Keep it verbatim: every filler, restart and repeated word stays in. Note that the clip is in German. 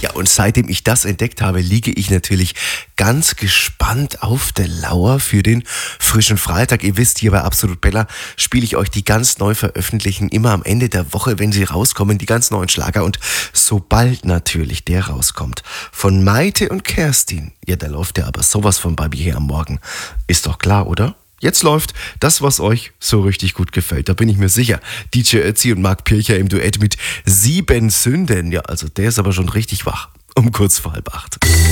Ja, und seitdem ich das entdeckt habe, liege ich natürlich ganz gespannt auf der Lauer für den frischen Freitag. Ihr wisst, hier bei Absolut Bella spiele ich euch die ganz neu veröffentlichen, immer am Ende der Woche, wenn sie rauskommen, die ganz neuen Schlager. Und sobald natürlich der rauskommt, von Maite und Kerstin, ja, da läuft der aber sowas von bei mir hier am Morgen. Ist doch klar, oder? Jetzt läuft das, was euch so richtig gut gefällt. Da bin ich mir sicher. D J Ötzi und Marc Pircher im Duett mit Sieben Sünden. Ja, also der ist aber schon richtig wach. Um kurz vor halb acht.